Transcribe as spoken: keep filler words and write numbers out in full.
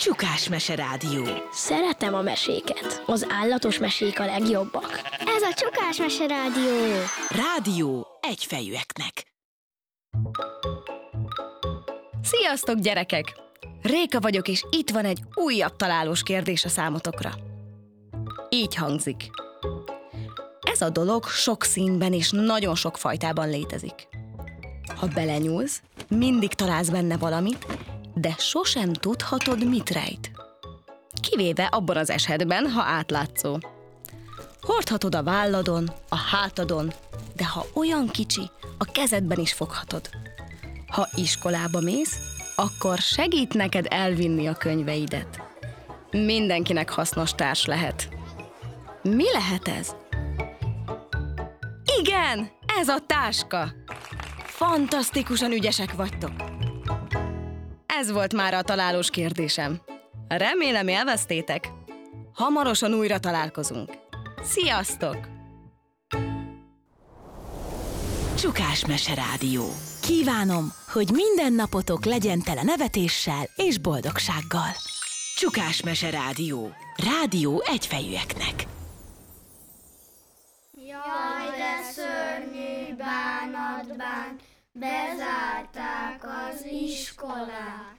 Csukás Mese Rádió. Szeretem a meséket. Az állatos mesék a legjobbak. Ez a Csukás Mese Rádió. Rádió egyfejűeknek. Sziasztok, gyerekek! Réka vagyok, és itt van egy újabb találós kérdés a számotokra. Így hangzik. Ez a dolog sok színben és nagyon sok fajtában létezik. Ha belenyúlsz, mindig találsz benne valamit, de sosem tudhatod, mit rejt. Kivéve abban az esetben, ha átlátszó. Hordhatod a válladon, a hátadon, de ha olyan kicsi, a kezedben is foghatod. Ha iskolába mész, akkor segít neked elvinni a könyveidet. Mindenkinek hasznos társ lehet. Mi lehet ez? Igen, ez a táska! Fantasztikusan ügyesek vagytok! Ez volt már a találós kérdésem. Remélem élveztétek. Hamarosan újra találkozunk. Sziasztok! Csukás Mese Rádió. Kívánom, hogy minden napotok legyen tele nevetéssel és boldogsággal. Csukás Mese Rádió. Rádió egyfejűeknek. Jaj, de szörnyű bánat bán, bezárták az iskolát.